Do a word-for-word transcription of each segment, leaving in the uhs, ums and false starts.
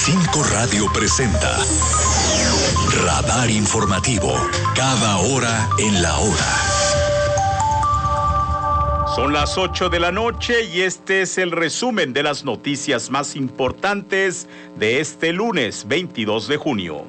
Cinco Radio presenta Radar Informativo, cada hora en la hora. Son las ocho de la noche y este es el resumen de las noticias más importantes de este lunes veintidós de junio.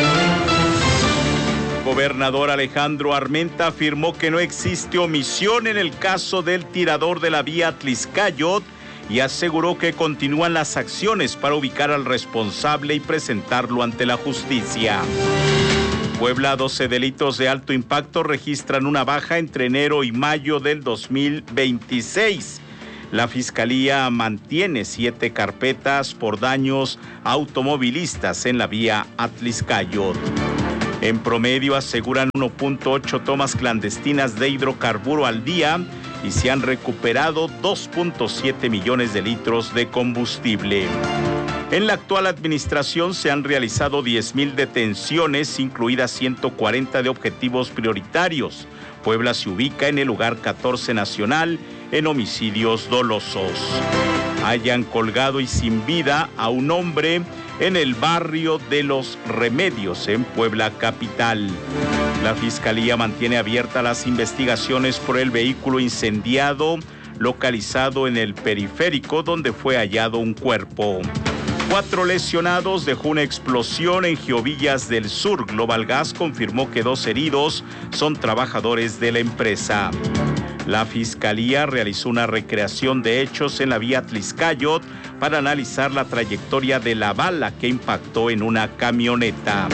Gobernador Alejandro Armenta afirmó que no existe omisión en el caso del tirador de la vía Atlixcáyotl y aseguró que continúan las acciones para ubicar al responsable y presentarlo ante la justicia. Puebla, doce delitos de alto impacto registran una baja entre enero y mayo del dos mil veintiséis. La Fiscalía mantiene siete carpetas por daños automovilistas en la vía Atlixcáyotl. En promedio aseguran uno punto ocho tomas clandestinas de hidrocarburo al día y se han recuperado dos punto siete millones de litros de combustible. En la actual administración se han realizado diez mil detenciones, incluidas ciento cuarenta de objetivos prioritarios. Puebla se ubica en el lugar catorce nacional en homicidios dolosos. Hayan colgado y sin vida a un hombre en el barrio de Los Remedios, en Puebla capital. La Fiscalía mantiene abiertas las investigaciones por el vehículo incendiado localizado en el periférico donde fue hallado un cuerpo. Cuatro lesionados dejó una explosión en Giovillas del Sur. Global Gas confirmó que dos heridos son trabajadores de la empresa. La Fiscalía realizó una recreación de hechos en la vía Atlixcáyotl para analizar la trayectoria de la bala que impactó en una camioneta.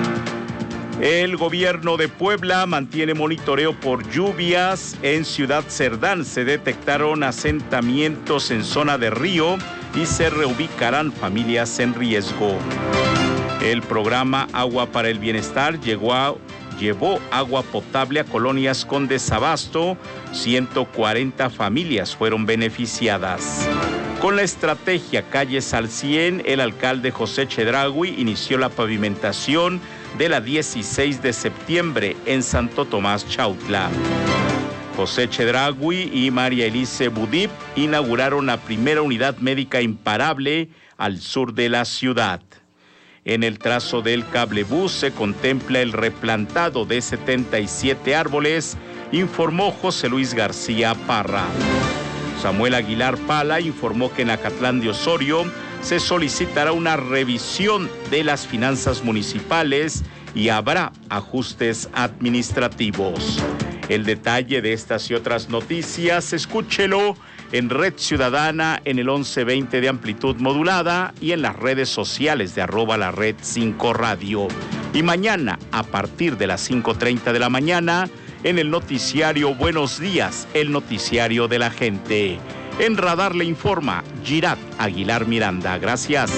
El gobierno de Puebla mantiene monitoreo por lluvias. En Ciudad Cerdán se detectaron asentamientos en zona de río y se reubicarán familias en riesgo. El programa Agua para el Bienestar llegó a, llevó agua potable a colonias con desabasto. ciento cuarenta familias fueron beneficiadas. Con la estrategia Calles al cien, el alcalde José Chedraui inició la pavimentación de la dieciséis de septiembre en Santo Tomás Chautla. José Chedraui y María Elise Budip inauguraron la primera unidad médica imparable al sur de la ciudad. En el trazo del cablebús se contempla el replantado de setenta y siete árboles, informó José Luis García Parra. Samuel Aguilar Pala informó que en Acatlán de Osorio se solicitará una revisión de las finanzas municipales y habrá ajustes administrativos. El detalle de estas y otras noticias, escúchelo en Red Ciudadana, en el once veinte de amplitud modulada y en las redes sociales de arroba la red cinco radio. Y mañana, a partir de las cinco treinta de la mañana, en el noticiario Buenos Días, el noticiario de la gente. En Radar le informa Girat Aguilar Miranda. Gracias.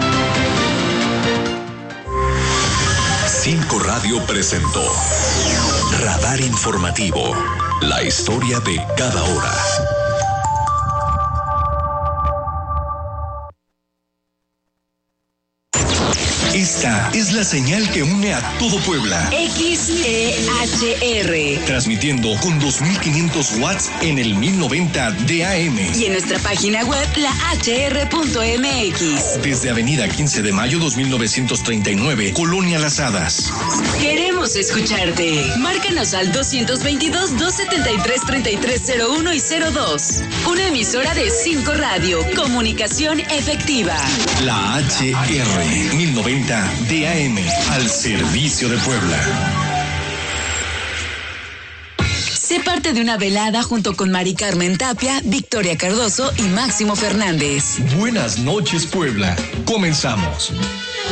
Cinco Radio presentó Radar Informativo, la historia de cada hora. Esta es la señal que une a todo Puebla. X E H R. Transmitiendo con dos mil quinientos watts en el mil noventa de A M. Y en nuestra página web, la H R punto M X. Desde Avenida quince de mayo dos mil novecientos treinta y nueve, Colonia Las Hadas. Queremos escucharte. Márcanos al dos veintidós, dos setenta y tres, treinta y tres cero uno y cero dos. Una emisora de Cinco Radio. Comunicación efectiva. La H R mil noventa de A M, al servicio de Puebla. Sé parte de una velada junto con Mari Carmen Tapia, Victoria Cardoso y Máximo Fernández. Buenas noches, Puebla. Comenzamos.